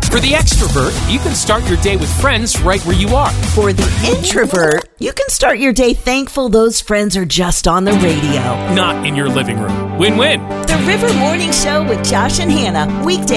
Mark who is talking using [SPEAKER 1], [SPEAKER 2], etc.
[SPEAKER 1] For the extrovert, you can start your day with friends right where you are.
[SPEAKER 2] For the introvert, you can start your day thankful those friends are just on the radio.
[SPEAKER 1] Not in your living room. Win-win.
[SPEAKER 2] The River Morning Show with Josh and Hannah, weekday